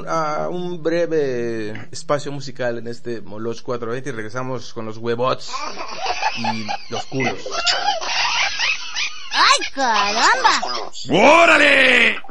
a un breve espacio musical en este Moloch 420 y regresamos con los huevots y los culos. ¡Ay, caramba! ¡Órale!